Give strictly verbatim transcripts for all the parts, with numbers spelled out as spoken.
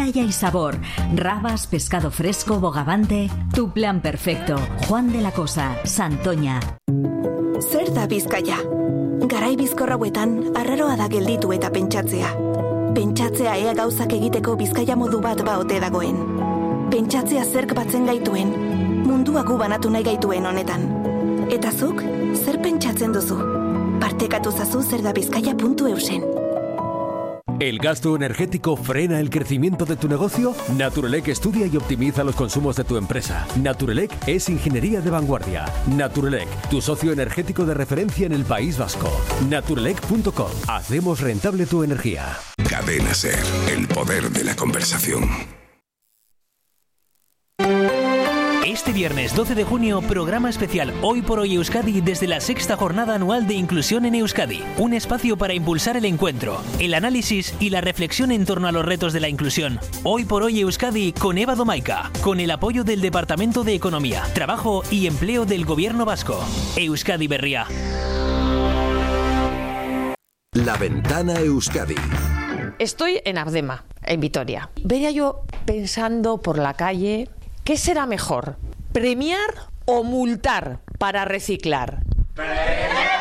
playa y sabor. Rabas, pescado fresco, bogavante. Tu plan perfecto. Juan de la Cosa, Santoña. Zer da Bizkaia? Garai bizkor hauetan, arraroa da gelditu eta pentsatzea. Pentsatzea ea gauzak egiteko Bizkaia modu bat baote dagoen. Pentsatzea zerk batzen gaituen, mundua gu banatu nahi gaituen honetan. Eta zuk, zer pentsatzen duzu? Partekatu zazu zer da bizkaia puntu eusen. ¿El gasto energético frena el crecimiento de tu negocio? Naturelec estudia y optimiza los consumos de tu empresa. Naturelec es ingeniería de vanguardia. Naturelec, tu socio energético de referencia en el País Vasco. Naturelec punto com. Hacemos rentable tu energía. Cadena Ser, el poder de la conversación. Este viernes doce de junio, programa especial Hoy por Hoy Euskadi desde la sexta jornada anual de Inclusión en Euskadi. Un espacio para impulsar el encuentro, el análisis y la reflexión en torno a los retos de la inclusión. Hoy por Hoy Euskadi con Eva Domaica, con el apoyo del Departamento de Economía, Trabajo y Empleo del Gobierno Vasco. Euskadi Berria. La Ventana Euskadi. Estoy en Abdema, en Vitoria. Venía yo pensando por la calle, ¿qué será mejor? ¿Premiar o multar para reciclar? ¡Premiar!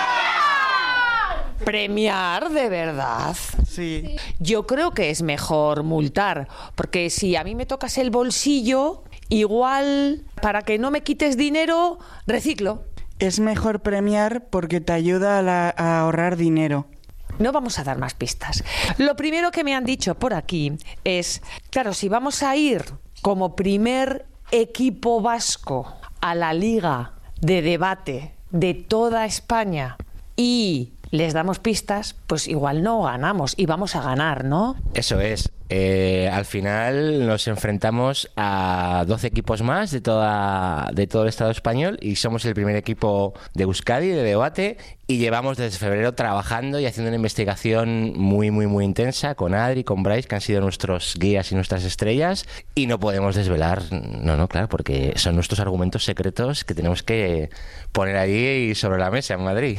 ¿Premiar de verdad? Sí. Yo creo que es mejor multar, porque si a mí me tocas el bolsillo, igual para que no me quites dinero, reciclo. Es mejor premiar porque te ayuda a, la, a ahorrar dinero. No vamos a dar más pistas. Lo primero que me han dicho por aquí es, claro, si vamos a ir como primer equipo vasco a la Liga de Debate de toda España y les damos pistas, pues igual no ganamos y vamos a ganar, ¿no? Eso es. Eh, al final nos enfrentamos a doce equipos más de toda de todo el Estado español y somos el primer equipo de Euskadi de debate y llevamos desde febrero trabajando y haciendo una investigación muy muy muy intensa con Adri, con Bryce, que han sido nuestros guías y nuestras estrellas, y no podemos desvelar, no, no, claro, porque son nuestros argumentos secretos que tenemos que poner allí sobre la mesa en Madrid.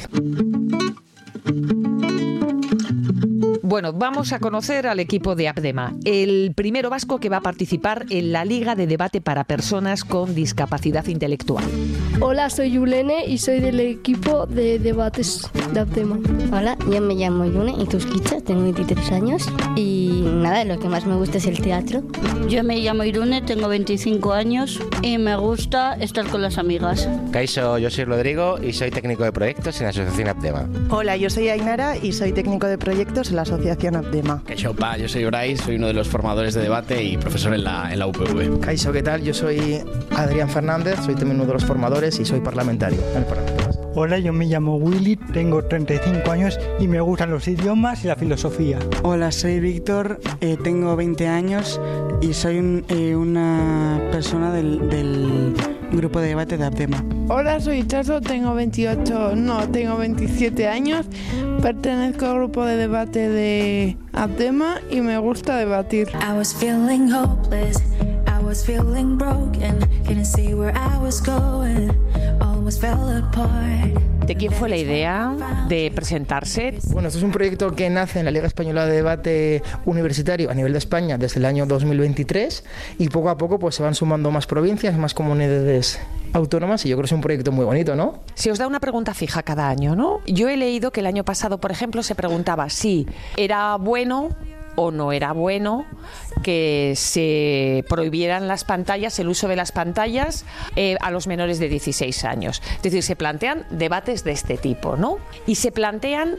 Bueno, vamos a conocer al equipo de Abdema, el primero vasco que va a participar en la Liga de Debate para Personas con Discapacidad Intelectual. Hola, soy Yulene y soy del equipo de debates de Abdema. Hola, yo me llamo Yune Ituzquitza, tengo veintitrés años y nada, lo que más me gusta es el teatro. Yo me llamo Irune, tengo veinticinco años y me gusta estar con las amigas. Kaixo, yo soy Rodrigo y soy técnico de proyectos en la Asociación Abdema. Hola, yo soy Ainara y soy técnico de proyectos en la Asociación Abdema. Kaixo, pa, yo soy Bryce, soy uno de los formadores de debate y profesor en la, en la U P V. Kaixo, ¿qué tal? Yo soy Adrián Fernández, soy también uno de los formadores y soy parlamentario en el Parlamento. Hola, yo me llamo Willy, tengo treinta y cinco años y me gustan los idiomas y la filosofía. Hola, soy Víctor, eh, tengo veinte años y soy un, eh, una persona del, del grupo de debate de Abdema. Hola, soy Chaso, tengo veintiocho, no, tengo veintisiete años, pertenezco al grupo de debate de Abdema y me gusta debatir. I was feeling hopeless, I was feeling broken, couldn't see where I was going, almost fell apart. ¿De quién fue la idea de presentarse? Bueno, esto es un proyecto que nace en la Liga Española de Debate Universitario a nivel de España desde el año dos mil veintitrés y poco a poco pues se van sumando más provincias, más comunidades autónomas y yo creo que es un proyecto muy bonito, ¿no? Se os da una pregunta fija cada año, ¿no? Yo he leído que el año pasado, por ejemplo, se preguntaba si era bueno o no era bueno que se prohibieran las pantallas, el uso de las pantallas eh, a los menores de dieciséis años. Es decir, se plantean debates de este tipo, ¿no? Y se plantean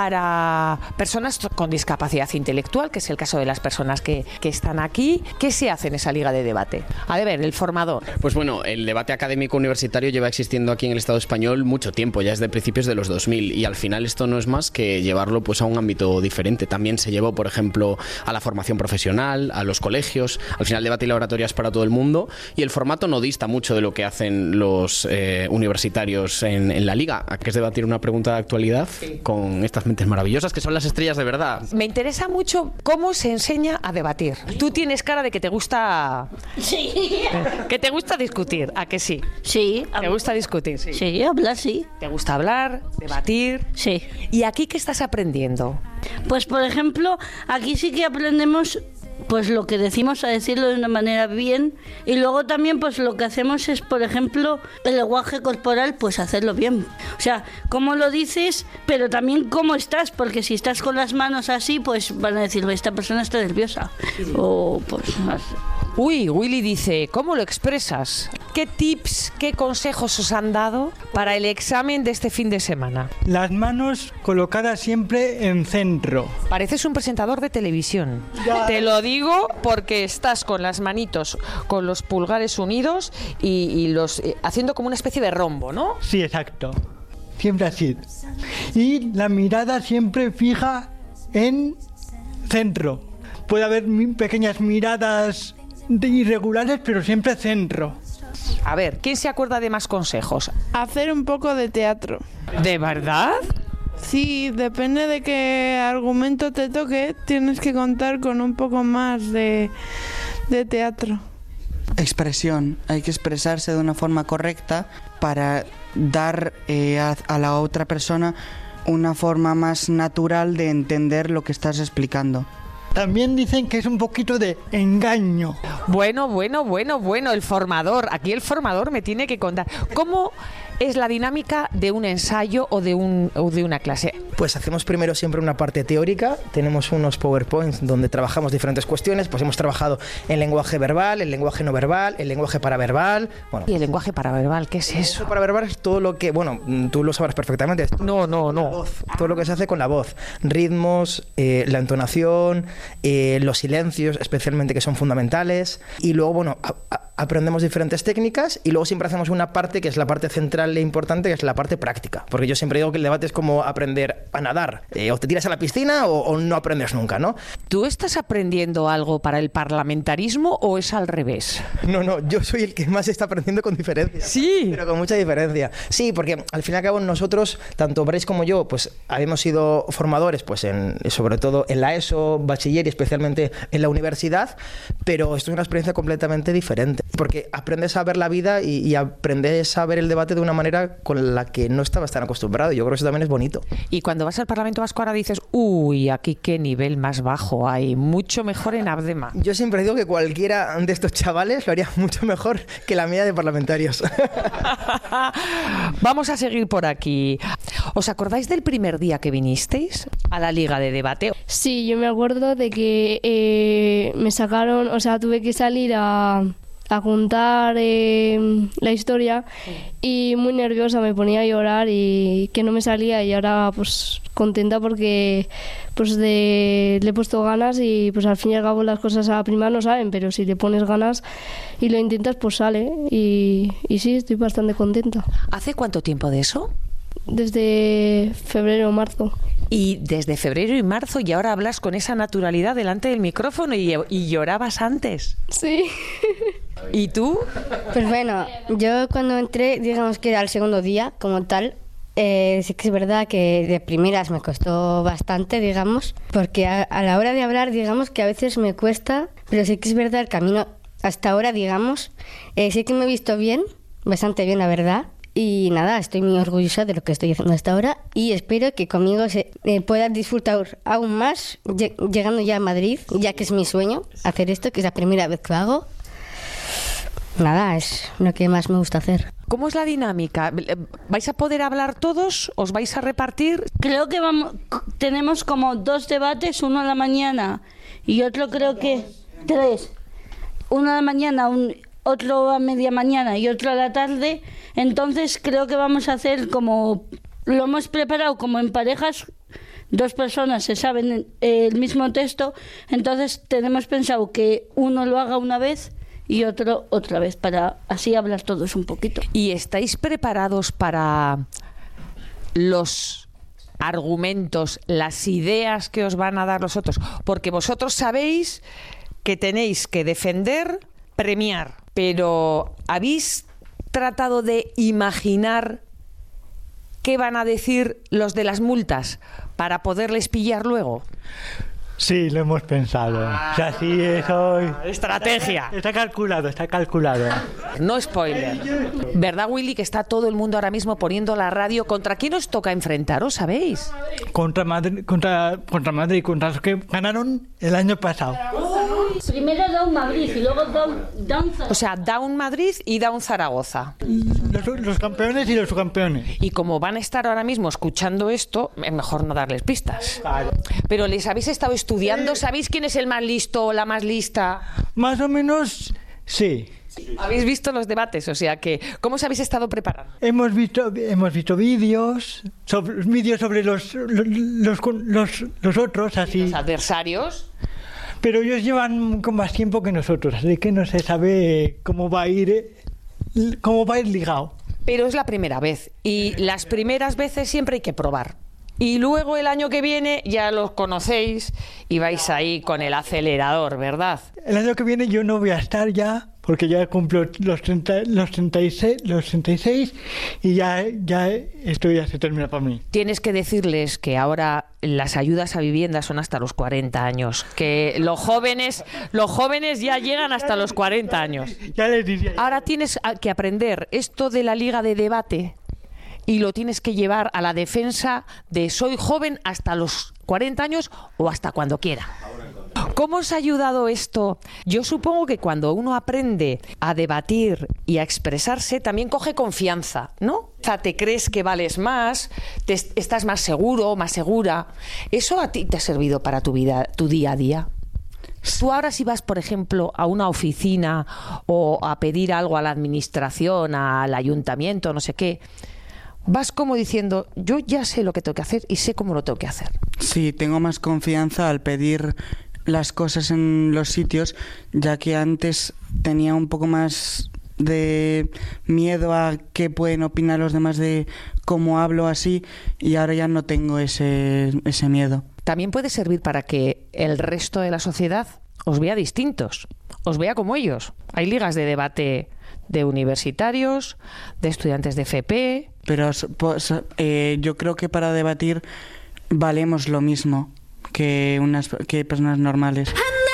para personas con discapacidad intelectual, que es el caso de las personas que, que están aquí. ¿Qué se hace en esa liga de debate? A ver, el formador. Pues bueno, el debate académico universitario lleva existiendo aquí en el Estado español mucho tiempo, ya desde principios de los dos mil, y al final esto no es más que llevarlo pues a un ámbito diferente. También se llevó, por ejemplo, a la formación profesional, a los colegios. Al final, el debate y la oratoria es para todo el mundo y el formato no dista mucho de lo que hacen los eh, universitarios en, en la liga, que es debatir una pregunta de actualidad sí. con estas mentes maravillosas que son las estrellas de verdad. Me interesa mucho cómo se enseña a debatir. Tú tienes cara de que te gusta... Sí. Que te gusta discutir, ¿a que sí? Sí. ¿Te gusta discutir? Sí, sí, hablar, sí. ¿Te gusta hablar, debatir? Sí. ¿Y aquí qué estás aprendiendo? Pues, por ejemplo, aquí sí que aprendemos pues lo que decimos a decirlo de una manera bien, y luego también pues lo que hacemos es, por ejemplo, el lenguaje corporal, pues hacerlo bien. O sea, cómo lo dices, pero también cómo estás, porque si estás con las manos así, pues van a decir, esta persona está nerviosa. O pues... Uy, Willy dice, ¿cómo lo expresas? ¿Qué tips, qué consejos os han dado para el examen de este fin de semana? Las manos colocadas siempre en centro. Pareces un presentador de televisión. Ya. Te lo digo porque estás con las manitos, con los pulgares unidos y, y los eh, haciendo como una especie de rombo, ¿no? Sí, exacto. Siempre así. Y la mirada siempre fija en centro. Puede haber pequeñas miradas irregulares, pero siempre centro. A ver, ¿quién se acuerda de más consejos? Hacer un poco de teatro. ¿De verdad? Sí, depende de qué argumento te toque, tienes que contar con un poco más de, de teatro. Expresión, hay que expresarse de una forma correcta para dar eh, a, a la otra persona una forma más natural de entender lo que estás explicando. También dicen que es un poquito de engaño. Bueno, bueno, bueno, bueno, el formador. Aquí el formador me tiene que contar. ¿Cómo es la dinámica de un ensayo o de, un, o de una clase? Pues hacemos primero siempre una parte teórica. Tenemos unos PowerPoints donde trabajamos diferentes cuestiones. Pues hemos trabajado en lenguaje verbal, el lenguaje no verbal, el lenguaje paraverbal. Bueno, ¿y el lenguaje paraverbal qué es eso? El lenguaje paraverbal es todo lo que, bueno, tú lo sabrás perfectamente. No, no, no. Voz, todo lo que se hace con la voz. Ritmos, eh, la entonación, eh, los silencios, especialmente, que son fundamentales. Y luego, bueno, a, a, aprendemos diferentes técnicas y luego siempre hacemos una parte que es la parte central e importante, que es la parte práctica. Porque yo siempre digo que el debate es como aprender a nadar. Eh, o te tiras a la piscina o, o no aprendes nunca, ¿no? ¿Tú estás aprendiendo algo para el parlamentarismo o es al revés? No, no, yo soy el que más está aprendiendo con diferencia. Sí. Pero con mucha diferencia. Sí, porque al fin y al cabo nosotros, tanto Bryce como yo, pues habíamos sido formadores, pues en, sobre todo en la ESO, bachiller y especialmente en la universidad, pero esto es una experiencia completamente diferente. Porque aprendes a ver la vida y, y aprendes a ver el debate de una manera con la que no estabas tan acostumbrado. Yo creo que eso también es bonito. Y cuando vas al Parlamento Vasco ahora dices, uy, aquí qué nivel más bajo hay, mucho mejor en Abdema. Yo siempre digo que cualquiera de estos chavales lo haría mucho mejor que la media de parlamentarios. Vamos a seguir por aquí. ¿Os acordáis del primer día que vinisteis a la Liga de Debate? Sí, yo me acuerdo de que eh, me sacaron, o sea, tuve que salir a... a contar eh, la historia y muy nerviosa, me ponía a llorar y que no me salía, y ahora pues contenta porque pues de, le he puesto ganas y pues al fin y al cabo las cosas a la primera no salen, pero si le pones ganas y lo intentas pues sale, y, y sí, estoy bastante contenta. ¿Hace cuánto tiempo de eso? Desde febrero o marzo. Y desde febrero y marzo, y ahora hablas con esa naturalidad delante del micrófono y, y llorabas antes. Sí. ¿Y tú? Pues bueno, yo cuando entré, digamos que era el segundo día como tal, eh, sí que es verdad que de primeras me costó bastante, digamos, porque a, a la hora de hablar, digamos que a veces me cuesta, pero sí que es verdad el camino hasta ahora, digamos, eh, sí que me he visto bien, bastante bien, la verdad. Y nada, estoy muy orgullosa de lo que estoy haciendo hasta ahora y espero que conmigo se eh, pueda disfrutar aún más llegando ya a Madrid, ya que es mi sueño hacer esto, que es la primera vez que lo hago. Nada, es lo que más me gusta hacer. ¿Cómo es la dinámica? ¿Vais a poder hablar todos? ¿Os vais a repartir? Creo que vamos, tenemos como dos debates, uno a la mañana y otro creo que tres. Uno a la mañana, un... otro a media mañana y otro a la tarde. Entonces creo que vamos a hacer como... Lo hemos preparado como en parejas, dos personas se saben el mismo texto, entonces tenemos pensado que uno lo haga una vez y otro otra vez, para así hablar todos un poquito. ¿Y estáis preparados para los argumentos, las ideas que os van a dar los otros? Porque vosotros sabéis que tenéis que defender, premiar, pero ¿habéis tratado de imaginar qué van a decir los de las multas para poderles pillar luego? Sí, lo hemos pensado. O sea, sí, eso... Estrategia. Está, está calculado, está calculado. No spoiler. ¿Verdad, Willy, que está todo el mundo ahora mismo poniendo la radio? ¿Contra quién os toca enfrentaros, sabéis? Contra Madrid, contra, contra Madrid, contra los que ganaron el año pasado. Primero Down Madrid y luego Down, Down O sea, Down Madrid y Down Zaragoza. Los, los campeones y los subcampeones. Y como van a estar ahora mismo escuchando esto, es mejor no darles pistas. Vale. Pero les habéis estado estudiando, ¿sabéis quién es el más listo o la más lista? Más o menos, sí. ¿Habéis visto los debates? O sea que, ¿cómo os habéis estado preparando? Hemos visto, hemos visto vídeos, sobre, vídeos sobre los, los, los, los, los otros, así. ¿Los adversarios? Pero ellos llevan con más tiempo que nosotros, así que no se sabe cómo va a ir, cómo va a ir ligado. Pero es la primera vez y las primeras veces siempre hay que probar. Y luego el año que viene ya los conocéis y vais ahí con el acelerador, ¿verdad? El año que viene yo no voy a estar ya, porque ya cumplo los, treinta, los, treinta y seis, los treinta y seis y ya, ya esto ya se termina para mí. Tienes que decirles que ahora las ayudas a vivienda son hasta los cuarenta años, que los jóvenes, los jóvenes ya llegan hasta los cuarenta años. Ya les diría. Ahora tienes que aprender esto de la liga de debate y lo tienes que llevar a la defensa de soy joven hasta los cuarenta años o hasta cuando quiera. ¿Cómo os ha ayudado esto? Yo supongo que cuando uno aprende a debatir y a expresarse, también coge confianza, ¿no? O sea, te crees que vales más, te estás más seguro, más segura. ¿Eso a ti te ha servido para tu vida, tu día a día? Tú ahora si vas, por ejemplo, a una oficina o a pedir algo a la administración, al ayuntamiento, no sé qué, vas como diciendo, yo ya sé lo que tengo que hacer y sé cómo lo tengo que hacer. Sí, tengo más confianza al pedir las cosas en los sitios, ya que antes tenía un poco más de miedo a qué pueden opinar los demás de cómo hablo así, y ahora ya no tengo ese, ese miedo. También puede servir para que el resto de la sociedad os vea distintos, os vea como ellos. Hay ligas de debate de universitarios, de estudiantes de F P. Pero pues, eh, yo creo que para debatir valemos lo mismo que unas que personas normales.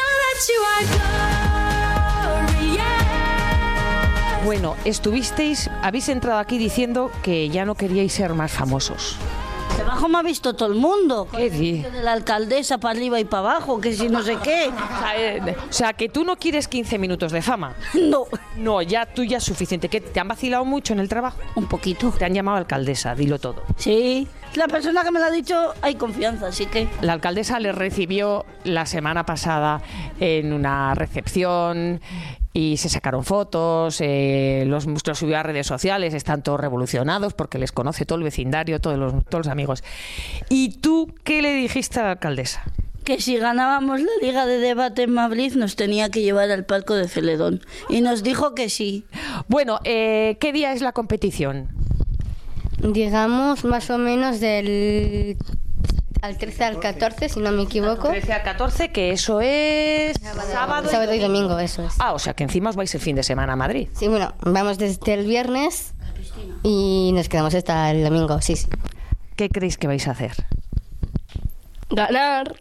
Bueno, estuvisteis, habéis entrado aquí diciendo que ya no queríais ser más famosos. Debajo me ha visto todo el mundo. ¿Qué dices? De la alcaldesa para arriba y para abajo, que si no sé qué. O sea, eh, o sea, que tú no quieres quince minutos de fama. No. No, ya tú ya es suficiente. ¿Que te han vacilado mucho en el trabajo? Un poquito. Te han llamado alcaldesa, dilo todo. Sí. La persona que me lo ha dicho, hay confianza, así que... La alcaldesa le recibió la semana pasada en una recepción y se sacaron fotos, eh, los, los subió a redes sociales, están todos revolucionados porque les conoce todo el vecindario, todos los, todos los amigos. ¿Y tú qué le dijiste a la alcaldesa? Que si ganábamos la Liga de Debate en Madrid nos tenía que llevar al palco de Celedón. Y nos dijo que sí. Bueno, eh, ¿qué día es la competición? Digamos más o menos del al trece al catorce, si no me equivoco. trece al catorce, que eso es sábado, sábado y domingo, eso es. Ah, o sea que encima os vais el fin de semana a Madrid. Sí, bueno, vamos desde el viernes y nos quedamos hasta el domingo, sí, sí. ¿Qué creéis que vais a hacer? Ganar.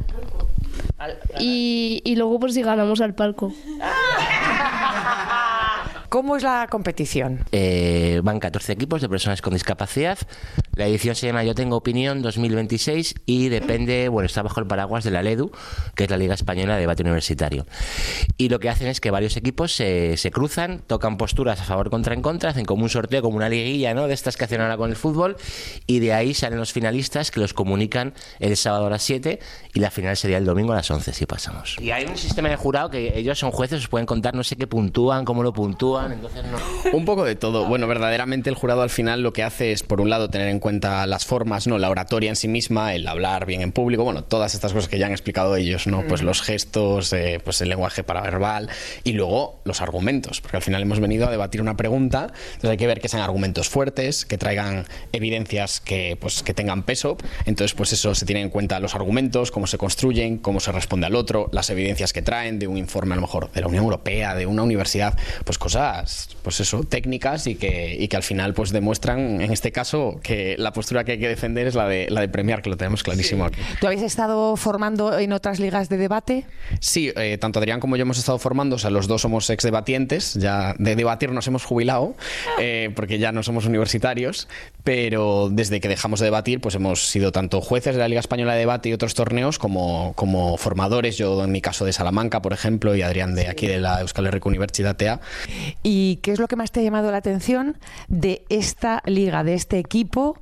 Y, y luego pues si ganamos al palco. ¿Cómo es la competición? Eh, van catorce equipos de personas con discapacidad. La edición se llama Yo Tengo Opinión dos mil veintiséis y depende, bueno, está bajo el paraguas de la LEDU, que es la Liga Española de Debate Universitario. Y lo que hacen es que varios equipos se, se cruzan, tocan posturas a favor, contra, en contra, hacen como un sorteo, como una liguilla, ¿no?, de estas que hacen ahora con el fútbol, y de ahí salen los finalistas que los comunican el sábado a las siete y la final sería el domingo a las once si pasamos. Y hay un sistema de jurado que ellos son jueces, os pueden contar no sé qué puntúan, cómo lo puntúan. Entonces no. Un poco de todo. Bueno, verdaderamente el jurado al final lo que hace es, por un lado, tener en cuenta las formas, ¿no?, la oratoria en sí misma, el hablar bien en público, bueno, todas estas cosas que ya han explicado ellos, ¿no? Pues los gestos, eh, pues el lenguaje paraverbal y luego los argumentos, porque al final hemos venido a debatir una pregunta, entonces hay que ver que sean argumentos fuertes, que traigan evidencias que, pues, que tengan peso, entonces pues eso se tiene en cuenta los argumentos, cómo se construyen, cómo se responde al otro, las evidencias que traen de un informe a lo mejor de la Unión Europea, de una universidad, pues cosas dudas, pues eso, técnicas y que, y que al final pues demuestran, en este caso, que la postura que hay que defender es la de, la de premiar, que lo tenemos clarísimo aquí. ¿Tú habéis estado formando en otras ligas de debate? Sí, eh, tanto Adrián como yo hemos estado formando, o sea, los dos somos exdebatientes, ya de debatir nos hemos jubilado, eh, porque ya no somos universitarios, pero desde que dejamos de debatir, pues hemos sido tanto jueces de la Liga Española de Debate y otros torneos, como, como formadores, yo en mi caso de Salamanca, por ejemplo, y Adrián de aquí de la Euskal Herriko Unibertsitatea. ¿Y qué es lo que más te ha llamado la atención de esta liga, de este equipo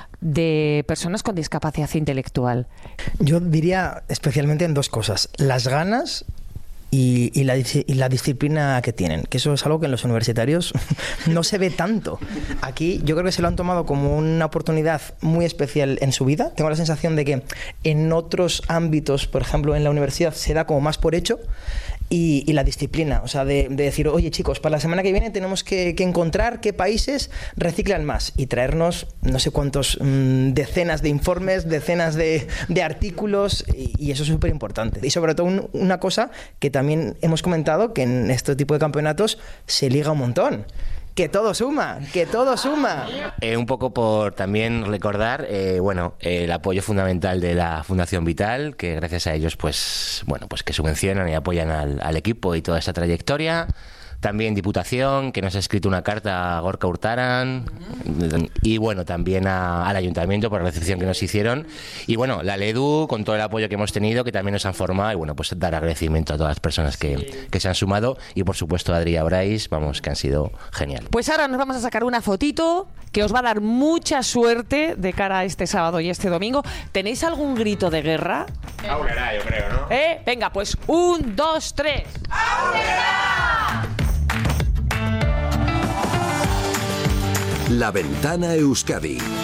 de personas con discapacidad intelectual? Yo diría especialmente en dos cosas: las ganas y, y, la, y la disciplina que tienen, que eso es algo que en los universitarios no se ve tanto. Aquí yo creo que se lo han tomado como una oportunidad muy especial en su vida. Tengo la sensación de que en otros ámbitos, por ejemplo en la universidad, se da como más por hecho. Y, y la disciplina, o sea, de, de decir, oye chicos, para la semana que viene tenemos que, que encontrar qué países reciclan más y traernos no sé cuántos mmm, decenas de informes, decenas de, de artículos, y, y eso es súper importante. Y sobre todo un, una cosa que también hemos comentado, que en este tipo de campeonatos se liga un montón. Que todo suma, que todo suma. Eh, un poco por también recordar, eh, bueno, eh, el apoyo fundamental de la Fundación Vital, que gracias a ellos, pues, bueno, pues que subvencionan y apoyan al, al equipo y toda esta trayectoria. También Diputación, que nos ha escrito una carta a Gorka Hurtaran, uh-huh. y bueno, también a, al Ayuntamiento por la recepción que nos hicieron, y bueno, la LEDU con todo el apoyo que hemos tenido, que también nos han formado, y bueno, pues dar agradecimiento a todas las personas que, sí. que se han sumado, y por supuesto a Adri y a Brais, vamos, que han sido genial. Pues ahora nos vamos a sacar una fotito que os va a dar mucha suerte de cara a este sábado y este domingo. ¿Tenéis algún grito de guerra? Aurrera, yo creo, ¿no? ¿Eh? Venga, pues un, dos, tres. ¡Aurrera! La Ventana Euskadi.